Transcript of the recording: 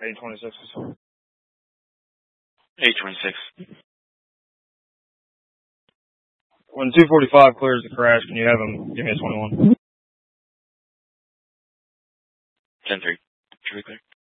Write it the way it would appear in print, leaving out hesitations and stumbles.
826. When 245 clears the crash, can you have him give me a 21? 10-3. Should we clear?